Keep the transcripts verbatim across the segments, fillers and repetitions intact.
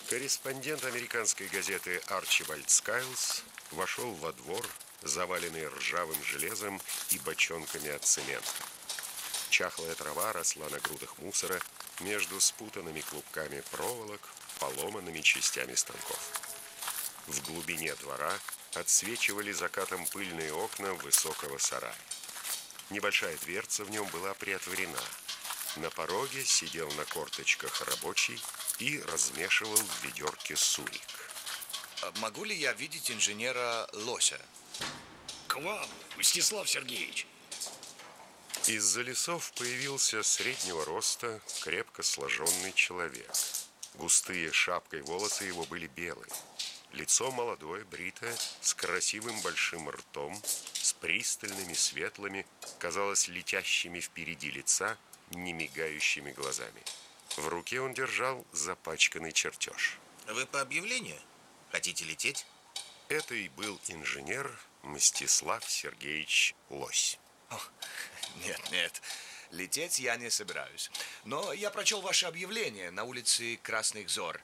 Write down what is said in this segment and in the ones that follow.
Корреспондент американской газеты Арчибальд Скайлс вошел во двор, заваленный ржавым железом и бочонками от цемента. Чахлая трава росла на грудах мусора между спутанными клубками проволок, поломанными частями станков. В глубине двора отсвечивали закатом пыльные окна высокого сарая. Небольшая дверца в нем была приотворена. На пороге сидел на корточках рабочий и размешивал в ведерке сурик. Могу ли я видеть инженера Лося? К вам, Мстислав Сергеевич. Из-за лесов появился среднего роста, крепко сложенный человек. Густые шапкой волосы его были белые. Лицо молодое, бритое, с красивым большим ртом, с пристальными, светлыми, казалось, летящими впереди лица, немигающими глазами. В руке он держал запачканный чертеж. Вы по объявлению? Хотите лететь? Это и был инженер Мстислав Сергеевич Лось. О, нет, нет, лететь я не собираюсь. Но я прочел ваше объявление на улице Красных Зор.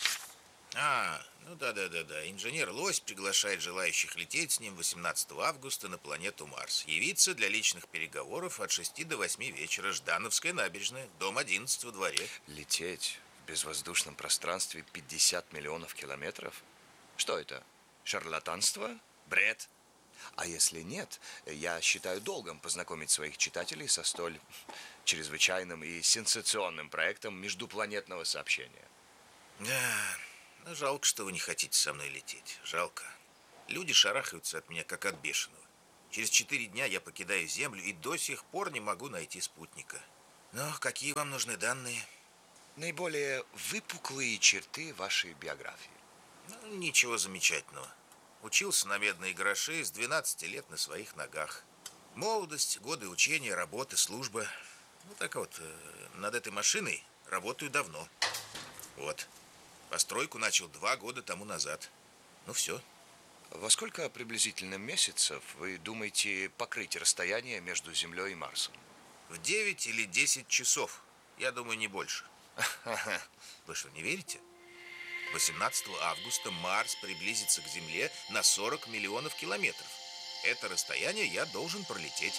А, ну да-да-да-да. Инженер Лось приглашает желающих лететь с ним восемнадцатого августа на планету Марс. Явиться для личных переговоров от шести до восьми вечера. Ждановская набережная, дом одиннадцать во дворе. Лететь в безвоздушном пространстве пятьдесят миллионов километров? Что это? Шарлатанство? Бред? А если нет, я считаю долгом познакомить своих читателей со столь чрезвычайным и сенсационным проектом междупланетного сообщения. Да, ну, жалко, что вы не хотите со мной лететь. Жалко. Люди шарахаются от меня, как от бешеного. Через четыре дня я покидаю Землю и до сих пор не могу найти спутника. Но какие вам нужны данные? Наиболее выпуклые черты вашей биографии. Ну, ничего замечательного. Учился на медные гроши с двенадцати лет на своих ногах. Молодость, годы учения, работы, служба. Ну так вот, над этой машиной работаю давно. Вот. Постройку начал два года тому назад. Ну все. Во сколько приблизительно месяцев вы думаете покрыть расстояние между Землей и Марсом? В девять или десять часов. Я думаю, не больше. Вы что, не верите? восемнадцатого августа Марс приблизится к Земле на сорок миллионов километров. Это расстояние я должен пролететь.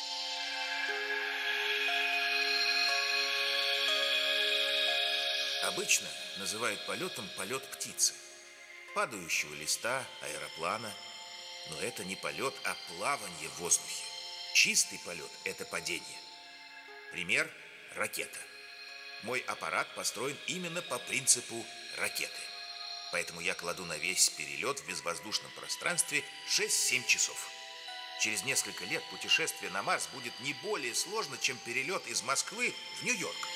Обычно называют полетом полет птицы, падающего листа, аэроплана. Но это не полет, а плавание в воздухе. Чистый полет – это падение. Пример – ракета. Мой аппарат построен именно по принципу ракеты. Поэтому я кладу на весь перелет в безвоздушном пространстве шесть-семь часов. Через несколько лет путешествие на Марс будет не более сложно, чем перелет из Москвы в Нью-Йорк.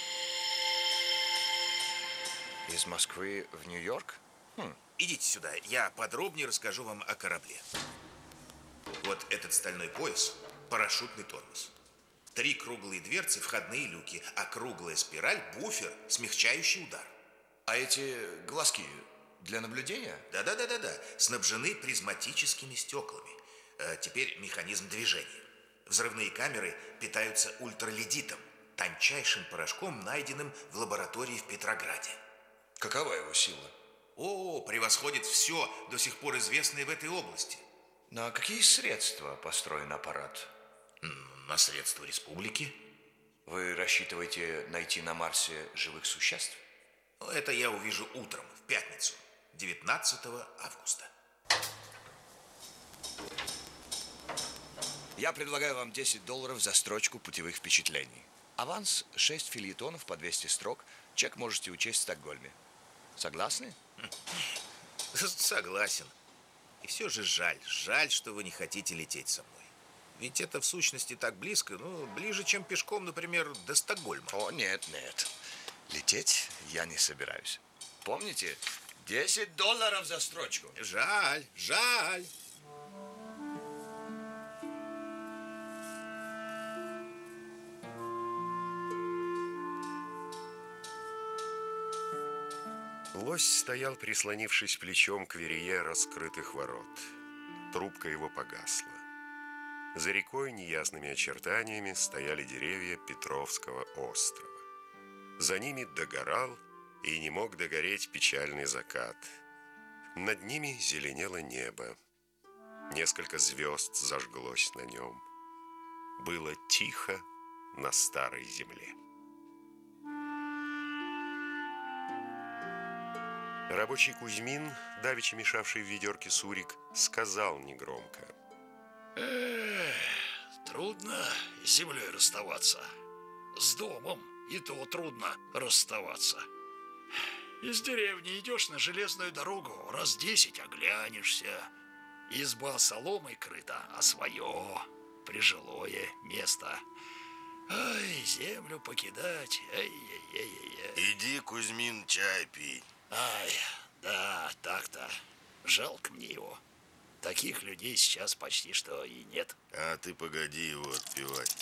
Из Москвы в Нью-Йорк? Хм. Идите сюда, я подробнее расскажу вам о корабле. Вот этот стальной пояс – парашютный тормоз. Три круглые дверцы – входные люки, а круглая спираль – буфер, смягчающий удар. А эти глазки для наблюдения? Да-да-да-да-да, снабжены призматическими стеклами. А теперь механизм движения. Взрывные камеры питаются ультраледитом, тончайшим порошком, найденным в лаборатории в Петрограде. Какова его сила? О, превосходит все, до сих пор известное в этой области. На какие средства построен аппарат? На средства республики. Вы рассчитываете найти на Марсе живых существ? Это я увижу утром, в пятницу, девятнадцатого августа. Я предлагаю вам десять долларов за строчку путевых впечатлений. Аванс шесть фельетонов по двести строк. Чек можете учесть в Стокгольме. Согласны? Согласен. И все же жаль, жаль, что вы не хотите лететь со мной. Ведь это в сущности так близко, ну, ближе, чем пешком, например, до Стокгольма. О, нет, нет. Лететь я не собираюсь. Помните, десять долларов за строчку. Жаль, жаль. Лось стоял, прислонившись плечом к верее раскрытых ворот. Трубка его погасла. За рекой неясными очертаниями стояли деревья Петровского острова. За ними догорал и не мог догореть печальный закат. Над ними зеленело небо. Несколько звезд зажглось на нем. Было тихо на старой земле. Рабочий Кузьмин, давеча мешавший в ведерке сурик, сказал негромко: Эх, трудно с землей расставаться. С домом и то трудно расставаться. Из деревни идешь на железную дорогу, раз десять оглянешься. Изба соломой крыта, а свое прижилое место. Ай, землю покидать, ай-яй-яй-яй. Иди, Кузьмин, чай пить. Ай, да, так-то. Жалко мне его. Таких людей сейчас почти что и нет. А ты погоди его отпевать.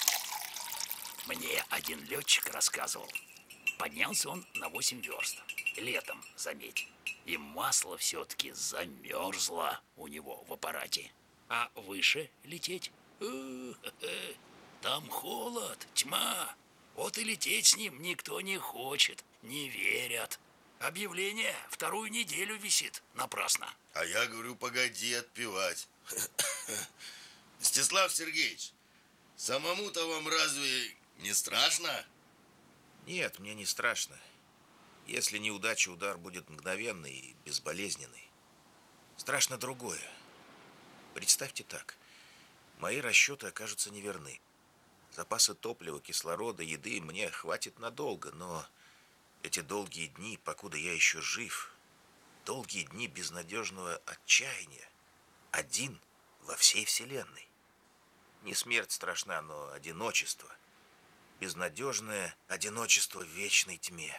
Мне один летчик рассказывал. Поднялся он на восемь верст. Летом, заметь. И масло все-таки замерзло у него в аппарате. А выше лететь? У-хе-хе. Там холод, тьма. Вот и лететь с ним никто не хочет, не верят. Объявление вторую неделю висит напрасно. А я говорю, погоди отпевать. Мстислав Сергеевич, самому-то вам разве не страшно? Нет, мне не страшно. Если неудача, удар будет мгновенный и безболезненный. Страшно другое. Представьте так. Мои расчеты окажутся неверны. Запасы топлива, кислорода, еды мне хватит надолго, но эти долгие дни, покуда я еще жив, долгие дни безнадежного отчаяния, один во всей вселенной. Не смерть страшна, но одиночество. Безнадежное одиночество в вечной тьме.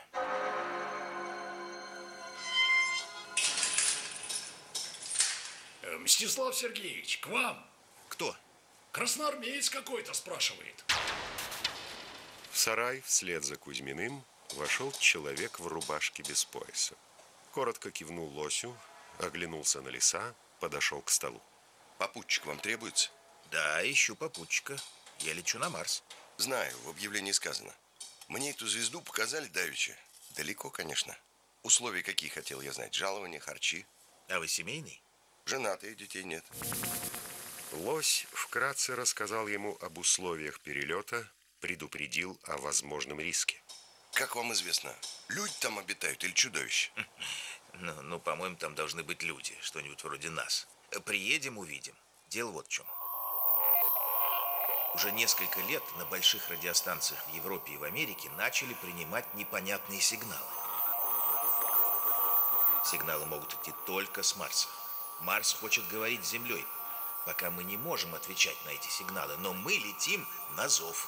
Э, Мстислав Сергеевич, к вам. Кто? Красноармеец какой-то спрашивает. В сарай вслед за Кузьминым вошел человек в рубашке без пояса. Коротко кивнул лосю, оглянулся на леса, подошел к столу. Попутчик вам требуется? Да, ищу попутчика. Я лечу на Марс. Знаю, в объявлении сказано. Мне эту звезду показали давеча. Далеко, конечно. Условия какие хотел я знать? Жалования, харчи. А вы семейный? Женатый, детей нет. Лось вкратце рассказал ему об условиях перелета, предупредил о возможном риске. Как вам известно, люди там обитают или чудовища? Ну, ну, по-моему, там должны быть люди, что-нибудь вроде нас. Приедем, увидим. Дело вот в чем. Уже несколько лет на больших радиостанциях в Европе и в Америке начали принимать непонятные сигналы. Сигналы могут идти только с Марса. Марс хочет говорить с Землей. Пока мы не можем отвечать на эти сигналы, но мы летим на зов.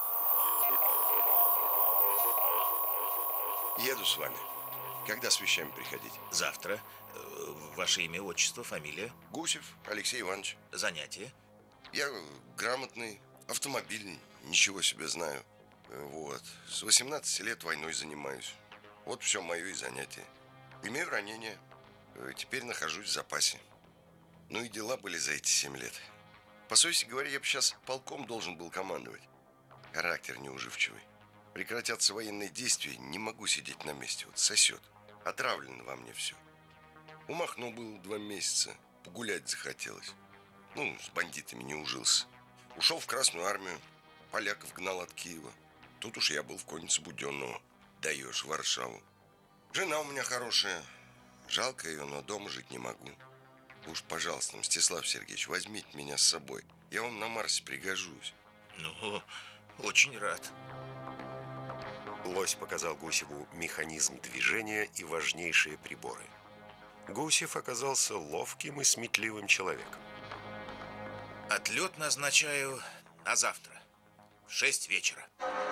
Еду с вами. Когда с вещами приходить? Завтра. Э, Ваше имя, отчество, фамилия? Гусев Алексей Иванович. Занятие? Я грамотный, автомобильный, ничего себе знаю. Вот. С восемнадцати лет войной занимаюсь. Вот все мое и занятие. Имею ранение. Теперь нахожусь в запасе. Ну и дела были за эти семь лет. По совести говоря, я бы сейчас полком должен был командовать. Характер неуживчивый. Прекратятся военные действия, не могу сидеть на месте. Вот сосет. Отравлено во мне все. Умахнул был два месяца. Погулять захотелось. Ну, с бандитами не ужился. Ушел в Красную армию. Поляков гнал от Киева. Тут уж я был в коннице Буденного. Даешь в Варшаву. Жена у меня хорошая. Жалко ее, но дома жить не могу. Уж, пожалуйста, Мстислав Сергеевич, возьмите меня с собой. Я вам на Марсе пригожусь. Ну, очень рад. Лось показал Гусеву механизм движения и важнейшие приборы. Гусев оказался ловким и сметливым человеком. Отлет назначаю на завтра. В шесть вечера.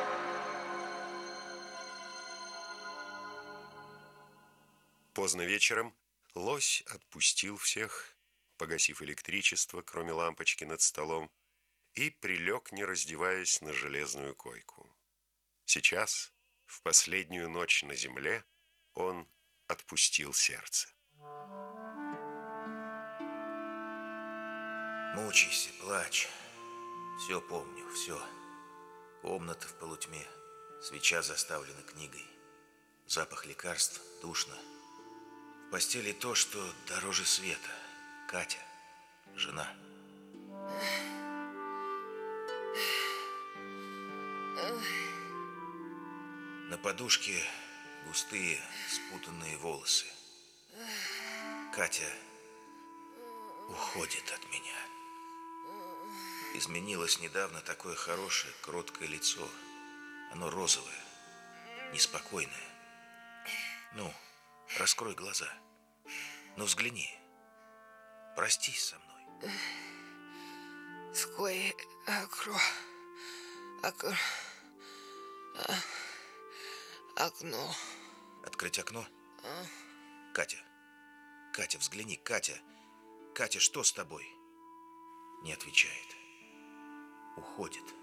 Поздно вечером Лось отпустил всех, погасив электричество, кроме лампочки над столом, и прилег, не раздеваясь, на железную койку. Сейчас, в последнюю ночь на земле, он отпустил сердце. Мучайся, плачь. Все помню, все. Комната в полутьме, свеча заставлена книгой. Запах лекарств, душно. В постели то, что дороже света. Катя, жена. На подушке густые, спутанные волосы. Катя уходит от меня. Изменилось недавно такое хорошее, кроткое лицо. Оно розовое, неспокойное. Ну, раскрой глаза. Ну, взгляни. Простись со мной. Сквозь окно. Окно. Окно. Открыть окно? Катя. Катя, взгляни, Катя. Катя, что с тобой? Не отвечает. Уходит.